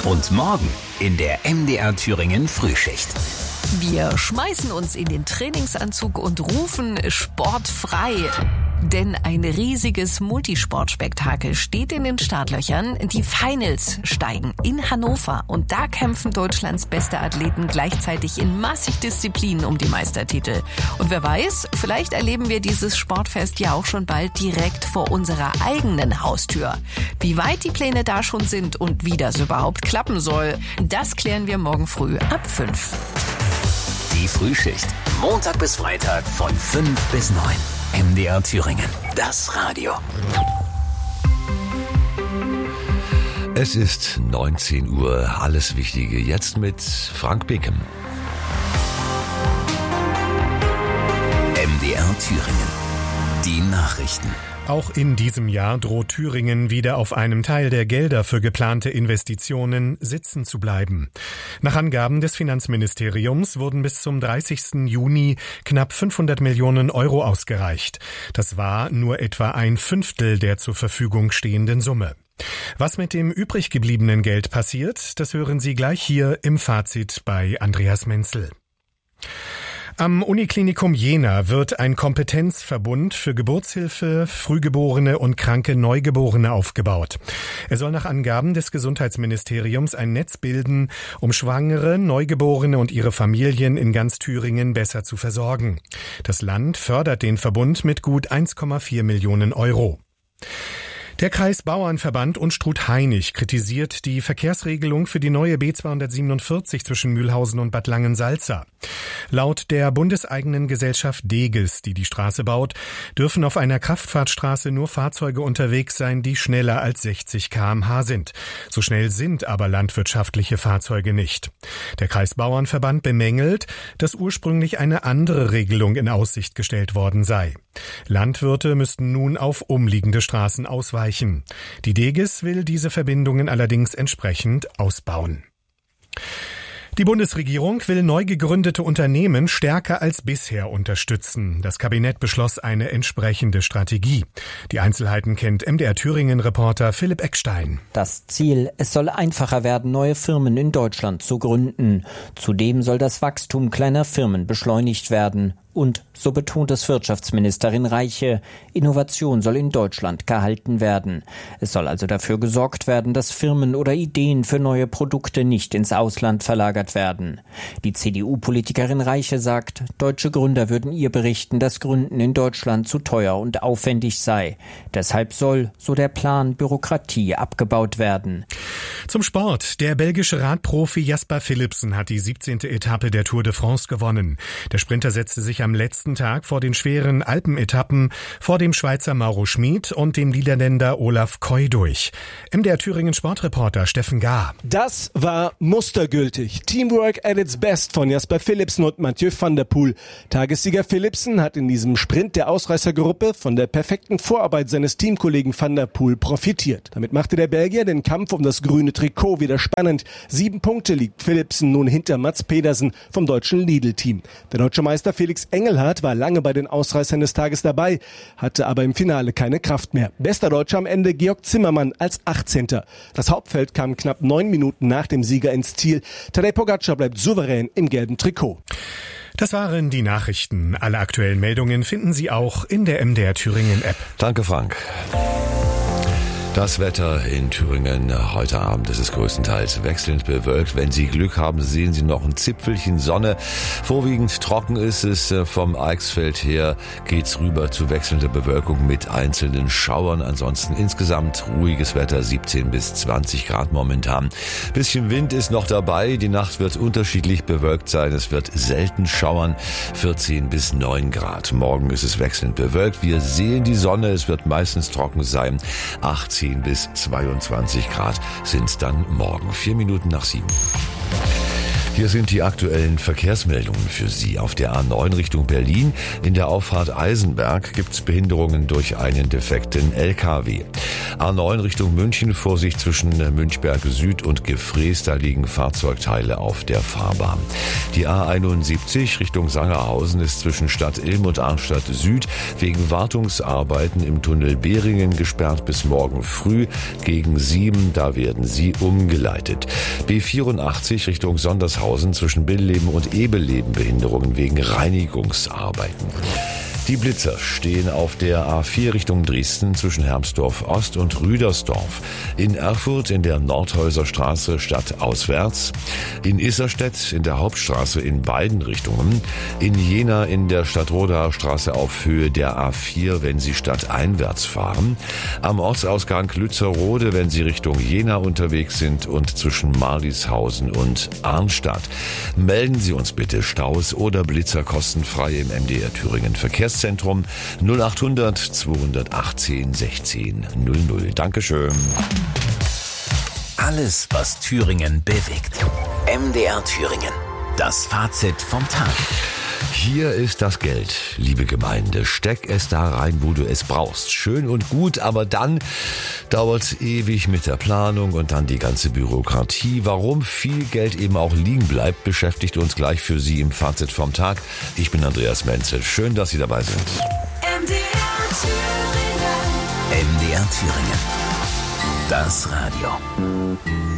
Und morgen in der MDR Thüringen Frühschicht. Wir schmeißen uns in den Trainingsanzug und rufen sportfrei. Denn ein riesiges Multisportspektakel steht in den Startlöchern. Die Finals steigen in Hannover und da kämpfen Deutschlands beste Athleten gleichzeitig in massig Disziplinen um die Meistertitel. Und wer weiß, vielleicht erleben wir dieses Sportfest ja auch schon bald direkt vor unserer eigenen Haustür. Wie weit die Pläne da schon sind und wie das überhaupt klappen soll, das klären wir morgen früh ab 5. Die Frühschicht. Montag bis Freitag von 5 bis 9. MDR Thüringen. Das Radio. Es ist 19 Uhr. Alles Wichtige jetzt mit Frank Beckem. MDR Thüringen. Die Nachrichten. Auch in diesem Jahr droht Thüringen wieder auf einem Teil der Gelder für geplante Investitionen sitzen zu bleiben. Nach Angaben des Finanzministeriums wurden bis zum 30. Juni knapp 500 Millionen Euro ausgereicht. Das war nur etwa ein Fünftel der zur Verfügung stehenden Summe. Was mit dem übrig gebliebenen Geld passiert, das hören Sie gleich hier im Fazit bei Andreas Menzel. Am Uniklinikum Jena wird ein Kompetenzverbund für Geburtshilfe, Frühgeborene und kranke Neugeborene aufgebaut. Er soll nach Angaben des Gesundheitsministeriums ein Netz bilden, um Schwangere, Neugeborene und ihre Familien in ganz Thüringen besser zu versorgen. Das Land fördert den Verbund mit gut 1,4 Millionen Euro. Der Kreisbauernverband Unstrut-Hainich kritisiert die Verkehrsregelung für die neue B247 zwischen Mühlhausen und Bad Langensalza. Laut der bundeseigenen Gesellschaft Deges, die die Straße baut, dürfen auf einer Kraftfahrtstraße nur Fahrzeuge unterwegs sein, die schneller als 60 km/h sind. So schnell sind aber landwirtschaftliche Fahrzeuge nicht. Der Kreisbauernverband bemängelt, dass ursprünglich eine andere Regelung in Aussicht gestellt worden sei. Landwirte müssten nun auf umliegende Straßen ausweichen. Die Deges will diese Verbindungen allerdings entsprechend ausbauen. Die Bundesregierung will neu gegründete Unternehmen stärker als bisher unterstützen. Das Kabinett beschloss eine entsprechende Strategie. Die Einzelheiten kennt MDR Thüringen-Reporter Philipp Eckstein. Das Ziel: Es soll einfacher werden, neue Firmen in Deutschland zu gründen. Zudem soll das Wachstum kleiner Firmen beschleunigt werden. Und, so betont es Wirtschaftsministerin Reiche, Innovation soll in Deutschland gehalten werden. Es soll also dafür gesorgt werden, dass Firmen oder Ideen für neue Produkte nicht ins Ausland verlagert werden. Die CDU-Politikerin Reiche sagt, deutsche Gründer würden ihr berichten, dass Gründen in Deutschland zu teuer und aufwendig sei. Deshalb soll, so der Plan, Bürokratie abgebaut werden. Zum Sport. Der belgische Radprofi Jasper Philipsen hat die 17. Etappe der Tour de France gewonnen. Der Sprinter setzte sich am letzten Tag vor den schweren Alpenetappen vor dem Schweizer Mauro Schmid und dem Niederländer Olaf Koy durch. MDR Thüringen Sportreporter Steffen Gahr. Das war mustergültig. Teamwork at its best von Jasper Philipsen und Mathieu van der Poel. Tagessieger Philipsen hat in diesem Sprint der Ausreißergruppe von der perfekten Vorarbeit seines Teamkollegen van der Poel profitiert. Damit machte der Belgier den Kampf um das grüne Trikot wieder spannend. 7 Punkte liegt Philipsen nun hinter Mats Pedersen vom deutschen Lidl-Team. Der deutsche Meister Felix Engelhardt war lange bei den Ausreißern des Tages dabei, hatte aber im Finale keine Kraft mehr. Bester Deutscher am Ende Georg Zimmermann als 18. Das Hauptfeld kam knapp 9 Minuten nach dem Sieger ins Ziel. Tadej Pogačar bleibt souverän im gelben Trikot. Das waren die Nachrichten. Alle aktuellen Meldungen finden Sie auch in der MDR Thüringen App. Danke, Frank. Das Wetter in Thüringen heute Abend ist es größtenteils wechselnd bewölkt. Wenn Sie Glück haben, sehen Sie noch ein Zipfelchen Sonne. Vorwiegend trocken ist es. Vom Eichsfeld her geht's rüber zu wechselnder Bewölkung mit einzelnen Schauern. Ansonsten insgesamt ruhiges Wetter, 17 bis 20 Grad momentan. Bisschen Wind ist noch dabei. Die Nacht wird unterschiedlich bewölkt sein. Es wird selten schauern, 14 bis 9 Grad. Morgen ist es wechselnd bewölkt. Wir sehen die Sonne. Es wird meistens trocken sein. 18 bis 22 Grad sind es dann morgen. 4 Minuten nach 7. Hier sind die aktuellen Verkehrsmeldungen für Sie. Auf der A9 Richtung Berlin in der Auffahrt Eisenberg gibt es Behinderungen durch einen defekten LKW. A9 Richtung München, Vorsicht zwischen Münchberg Süd und Gefrees, da liegen Fahrzeugteile auf der Fahrbahn. Die A71 Richtung Sangerhausen ist zwischen Stadt Ilm und Arnstadt Süd wegen Wartungsarbeiten im Tunnel Behringen gesperrt bis morgen früh gegen 7, da werden Sie umgeleitet. B84 Richtung Sondershausen zwischen Billeben und Ebeleben Behinderungen wegen Reinigungsarbeiten. Die Blitzer stehen auf der A4 Richtung Dresden zwischen Hermsdorf Ost und Rüdersdorf. In Erfurt in der Nordhäuser Straße stadtauswärts. In Isserstedt in der Hauptstraße in beiden Richtungen. In Jena in der Stadtrodaer Straße auf Höhe der A4, wenn Sie stadteinwärts fahren. Am Ortsausgang Lützerrode, wenn Sie Richtung Jena unterwegs sind und zwischen Marlishausen und Arnstadt. Melden Sie uns bitte Staus oder Blitzer kostenfrei im MDR Thüringen Verkehrszentrum 0800 218 16 00. Dankeschön. Alles, was Thüringen bewegt. MDR Thüringen. Das Fazit vom Tag. Hier ist das Geld, liebe Gemeinde. Steck es da rein, wo du es brauchst. Schön und gut, aber dann dauert's ewig mit der Planung und dann die ganze Bürokratie. Warum viel Geld eben auch liegen bleibt, beschäftigt uns gleich für Sie im Fazit vom Tag. Ich bin Andreas Menzel. Schön, dass Sie dabei sind. MDR Thüringen. MDR Thüringen. Das Radio.